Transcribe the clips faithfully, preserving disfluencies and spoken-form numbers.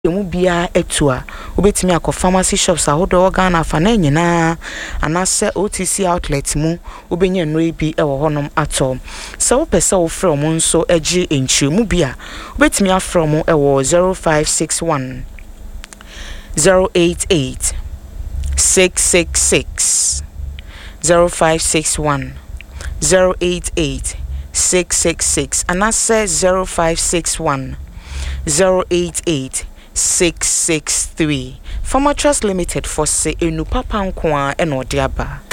Emu bia etua obetimi akọ pharmacy shops ahodo Ghana afa na nyina anase O T C outlet mu obenya nnoi bi ewo honom ato se wo pese wo frɛ mo nso agi enchiremu bia obetimi afrɛ mo ewo zero five six one zero eight eight six six six zero five six one zero eight eight six six six anase zero five six one zero eight eight six six three. Farmer Trust Limited for say enu papa nkoa e no de aba.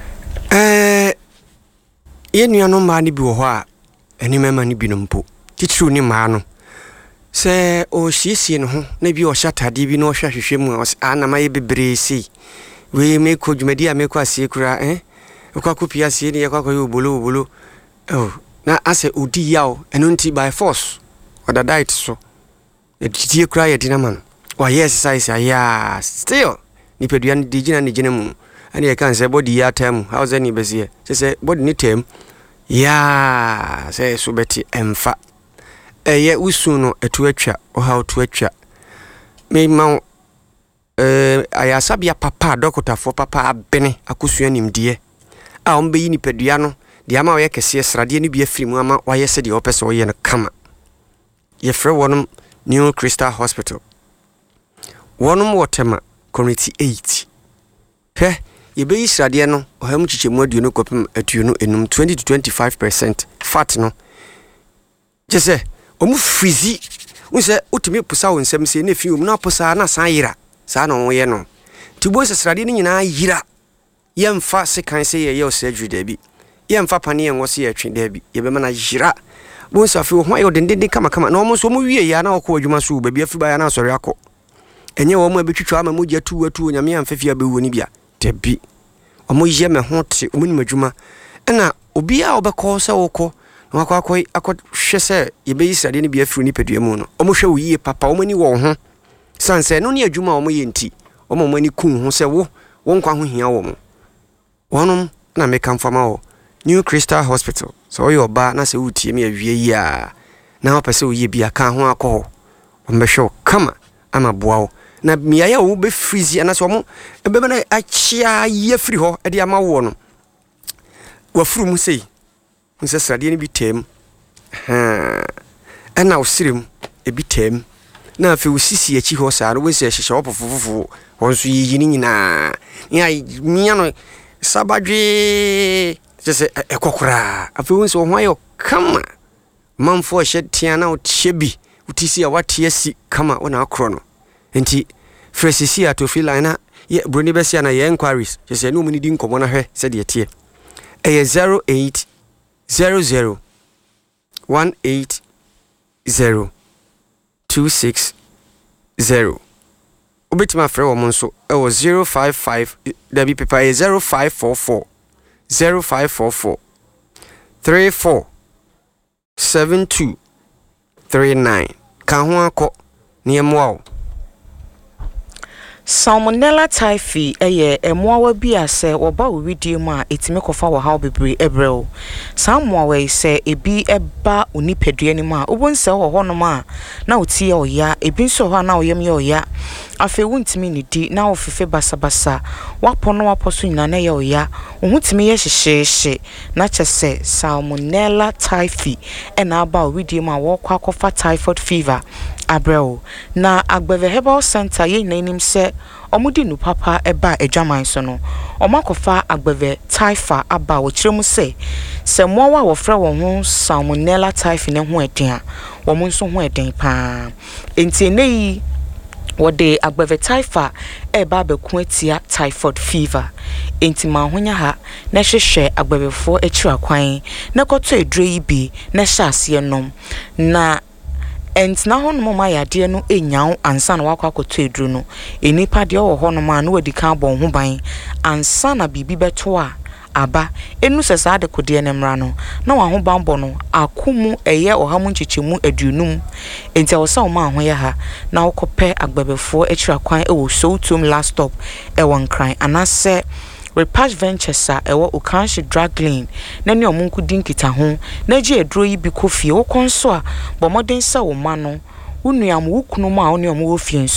Eh ye nuano ma ni bi wo ho a eni mema ni bi no mpo. Titru ni ma no. Se o siesie no ho na bi o shatade bi no hwahwehwe mu ana ma ye bebre si. We me ko dwumadi a me ko asie kura eh. Okwa kopia sie ni ye kwa kwa yo bolo bolo. Oh na ase odi yawo eno nti by force. Oda diet so. Etitie kura ye dinaman wa exercise ya still ni pedua ni digina ni jinemu ani e kan say body ya time how's any bezie say body ni time ya say so beti emfa eye usu no etu atwa o how to atwa me ma eh ayasabia papa doctor for papa abene akosua nimdie a ombe yi ni pedua no de ama we kese srade ni bia firi mu ama wa yese de opese wo ye no kama ye frɛ wonum New Crystal Hospital. Wonum wotema community eight. He, ye be yisrade no, oham chichemu aduonu kopem atuonu enum twenty to twenty-five percent fat no. Je se, omu frizi. Unse utumi pusa wo nsem se na fi om na pusa na san yira. Sa na wo ye no. Tibo se srade ni nyina yira. Ye mfa se kan se ye ye o surgery da bi. Ye mfa pane en wo se ye twen da bi. Ye be ma na yira. Bonsa fi ho ayo dendende kama kama na omo so mo wie ya na okọ adwuma so ba bia fi ba ya na asori akọ enye wo mo abetwitwa ama mo gya tu atu onyame amfafia be woni bia tebi omo ye me ho te omo ni madwuma na obi a obekọ se wokọ na akọ akọ akọ hwe se ye be yisade ni bia fi ni pedua mu no omo hwe wo yie papa omo ni wo ho sanse no ni adwuma omo ye nti omo mo ni kun ho se wo wo nkwa ho hia wo mo wonom na me kan fama wo New Crystal Hospital. So you ba na se utie me awie ya. Na opese oye bia kan ho akọ. Ombehwe kama ama boawo. Na miaya wo be freeze na so mo ebe na achia ye free ho e de ama wo no. Wa furu mu sei. Nse srade ni bi tem. Ha. Ana osirem e bi tem. Na afi osisi achi ho sa no we se hyehyɛ opofofofu. Wonso yi ni nyina. Ya miya no sabadwe Jese ekokura afi so ho ayo kama manfo hyetia na otiabi utisi a watiasi kama wona akro no enti fresisi atofi line na ye broni besia na ye inquiries jese no muni di nkomo na hwe se de tie eye zero eight zero zero one eight zero two six zero obetima frɛ wo monso ewo zero five five dabi pepa e zero five four four Zero five four four three four seven two three nine. Kan ho akọ ne emoa. Salmonella typhi eye emoa bi ase wo ba owidie mu a etime kofa wo haw bebre ebrel. Samoa we se ebi eba onipadua ni mu a obonse wo honom a na otie oya ebi nso ho na oyem ye oya. Afe wuntimi ni di na ofefe basabasa wapono waposo nyina na ye oya ohutimi ye hyehye na kyese Salmonella typhi ena aba owidie mu a wo kwa kofa typhoid fever abrel na Agbeve Herbal Center ye nanim se omudi nu papa eba adwaman so no omakofa Agbeve typha aba wo kiremu se se mowa wo frɛ wo ho Salmonella typhi ne ho eden a wo mo nso ho eden pa enti nei wode Agbeve typha eba beku atia typhoid fever enti ma honya ha na hwehwɛ agbebefo akira kwan na kɔtɔ edure yi bi na hye ase nom na ent na hono ma yade no enyaw ansa na wakwa koto edru no enipa de wo hono ma na wadi kan bon ho ban ansa na bibi beto a aba enu sesa de kode ne mra no na wa ho ban bo no akomu eye ohamu nchichemu adunum enti wo sa wo ma ho ye ha na wokopɛ agbebefo akira kwan e wo Soutum last stop e won kran anase Repatch Ventures a ewo Okanshi drug lane na ne omunku dinkita ho na gye edro yi bi kofie wo konso a bo moden sa wo ma no wo nuam wo kunu ma wo ne omo wo fie